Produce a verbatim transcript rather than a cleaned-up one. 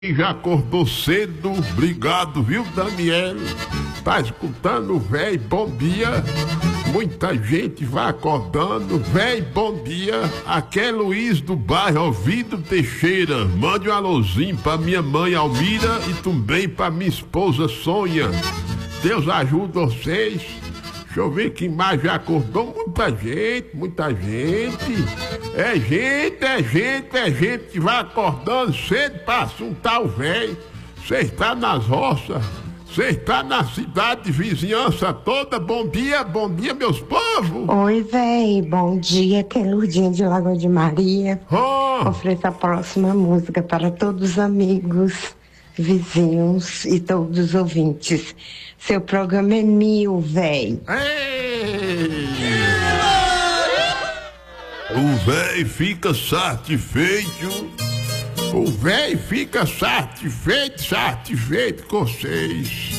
Já acordou cedo, obrigado, viu, Daniel? Tá escutando, véi, bom dia. Muita gente vai acordando, véi, bom dia. Aqui é Luiz do bairro Ovidio Teixeira. Mande um alôzinho pra minha mãe Almira e também pra minha esposa Sônia. Deus ajude vocês. Deixa eu ver quem mais já acordou. Muita gente, muita gente. É gente, é gente, é gente que vai acordando cedo pra assuntar o velho. Você está nas roças, você está na cidade, vizinhança toda. Bom dia, bom dia, meus povos. Oi, véi, bom dia, que é Lurdinha de Lagoa de Maria. Oh. Ofereço a próxima música para todos os amigos, vizinhos e todos os ouvintes. Seu programa é mil, véi. Ei! O véi fica satisfeito. O véi fica satisfeito, satisfeito com vocês.